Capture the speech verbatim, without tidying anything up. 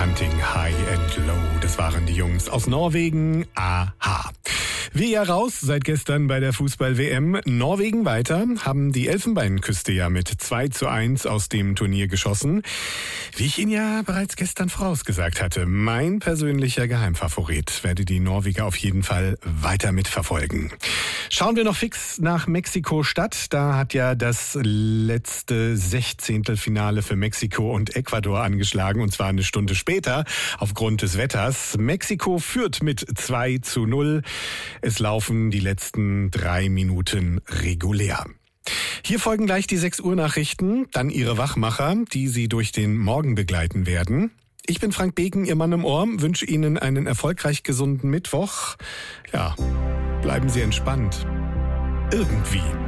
Hunting High and Low. Das waren die Jungs aus Norwegen. Aha. Wir ja raus seit gestern bei der Fußball-W M. Norwegen weiter, haben die Elfenbeinküste ja mit zwei zu eins aus dem Turnier geschossen. Wie ich Ihnen ja bereits gestern vorausgesagt hatte, mein persönlicher Geheimfavorit, werde die Norweger auf jeden Fall weiter mitverfolgen. Schauen wir noch fix nach Mexiko-Stadt. Da hat ja das letzte Sechzehntelfinale für Mexiko und Ecuador angeschlagen, und zwar eine Stunde später aufgrund des Wetters. Mexiko führt mit zwei zu null. Es laufen die letzten drei Minuten regulär. Hier folgen gleich die sechs Uhr Nachrichten, dann Ihre Wachmacher, die Sie durch den Morgen begleiten werden. Ich bin Frank Beken, Ihr Mann im Ohr, wünsche Ihnen einen erfolgreich gesunden Mittwoch. Ja, bleiben Sie entspannt. Irgendwie.